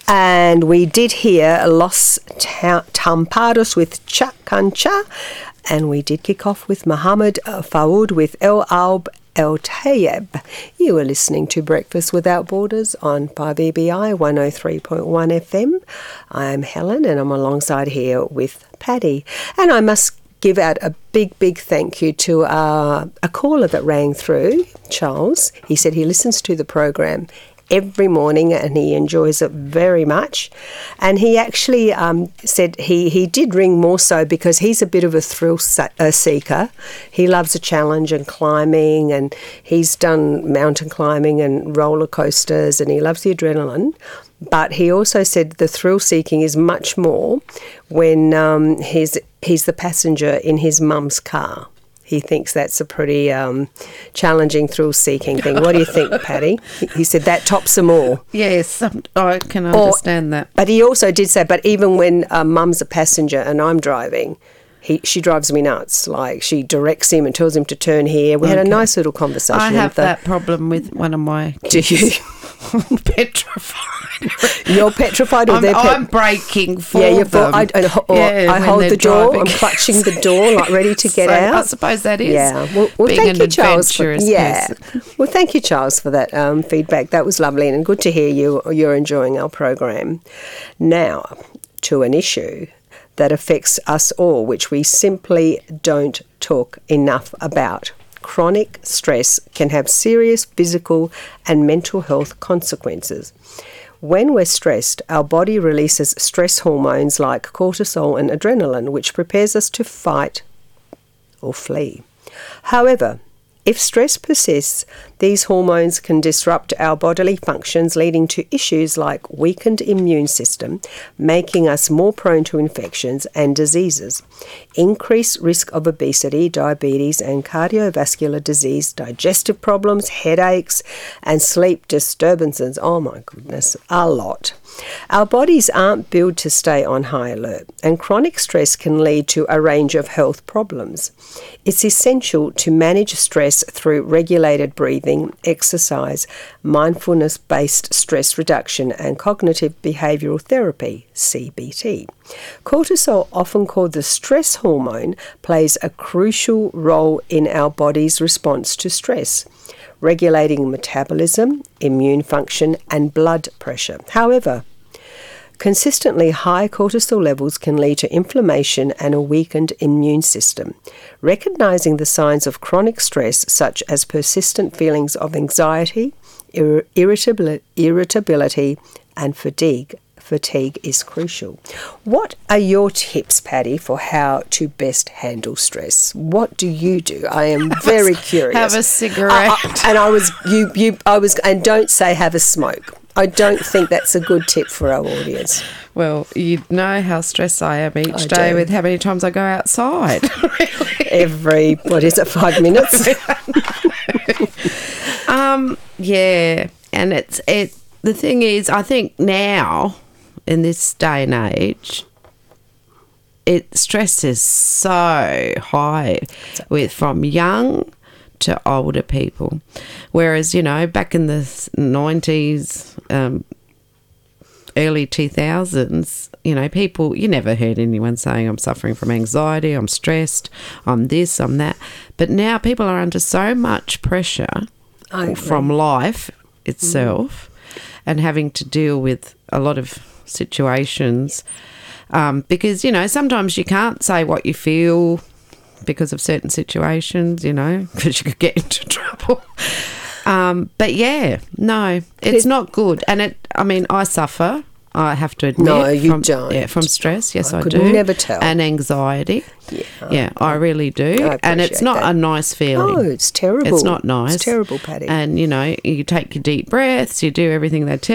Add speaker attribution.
Speaker 1: And we did hear Los Tampados with Cha Cancha. And we did kick off with Mohammed Faoud with El Alb El Tayeb. You were listening to Breakfast Without Borders on 5EBI 103.1 FM. I'm Helen and I'm alongside here with Paddy. And I must give out a big thank you to a caller that rang through, Charles. He said he listens to the program every morning and he enjoys it very much. And he actually said he did ring more so because he's a bit of a thrill seeker. He loves a challenge and climbing, and he's done mountain climbing and roller coasters, and he loves the adrenaline. But he also said the thrill seeking is much more when he's the passenger in his mum's car. He thinks that's a pretty challenging, thrill-seeking thing. What do you think, Paddy? He said that tops them all.
Speaker 2: Yes, I can understand that.
Speaker 1: But he also did say, but even when mum's a passenger and I'm driving, she drives me nuts. Like, she directs him and tells him to turn here. We had a nice little conversation.
Speaker 2: I have that problem with one of my kids.
Speaker 1: Do you?
Speaker 2: I'm petrified.
Speaker 1: You're petrified, or
Speaker 2: I'm braking for them.
Speaker 1: I hold the door. I'm clutching the door, like ready to get out.
Speaker 2: I suppose that is.
Speaker 1: Yeah. Well,
Speaker 2: being
Speaker 1: thank you, Charles.
Speaker 2: Person.
Speaker 1: Well, thank you, Charles, for that feedback. That was lovely, and good to hear you're enjoying our program. Now, to an issue that affects us all, which we simply don't talk enough about. Chronic stress can have serious physical and mental health consequences. When we're stressed, our body releases stress hormones like cortisol and adrenaline, which prepares us to fight or flee. However, if stress persists, these hormones can disrupt our bodily functions, leading to issues like weakened immune system, making us more prone to infections and diseases, increased risk of obesity, diabetes and cardiovascular disease, digestive problems, headaches and sleep disturbances. Oh my goodness, a lot. Our bodies aren't built to stay on high alert, and chronic stress can lead to a range of health problems. It's essential to manage stress through regulated breathing, exercise, mindfulness-based stress reduction, and cognitive behavioural therapy, CBT. Cortisol, often called the stress hormone, plays a crucial role in our body's response to stress, regulating metabolism, immune function, and blood pressure. However, consistently high cortisol levels can lead to inflammation and a weakened immune system. Recognizing the signs of chronic stress, such as persistent feelings of anxiety, irritability, and fatigue is crucial. What are your tips, Paddy, for how to best handle stress? What do you do? I am very curious.
Speaker 2: Have a cigarette.
Speaker 1: And don't say have a smoke. I don't think that's a good tip for our audience.
Speaker 2: Well, you know how stressed I am each day with how many times I go outside.
Speaker 1: Every, 5 minutes?
Speaker 2: Yeah, and the thing is, I think now, in this day and age, stress is so high from young to older people. Whereas, back in the 90s, early 2000s, people, you never heard anyone saying, I'm suffering from anxiety, I'm stressed, I'm this, I'm that. But now people are under so much pressure from life itself and having to deal with a lot of situations because, sometimes you can't say what you feel because of certain situations, because you could get into trouble. But yeah, no, it's not good. And I suffer, I have to admit.
Speaker 1: No, you don't.
Speaker 2: Yeah, from stress, yes, I
Speaker 1: could
Speaker 2: do.
Speaker 1: Never tell.
Speaker 2: And anxiety. Yeah, I really do. And it's not a nice feeling.
Speaker 1: No, it's terrible.
Speaker 2: It's not nice.
Speaker 1: It's terrible, Paddy.
Speaker 2: And, you take your deep breaths, you do everything they tell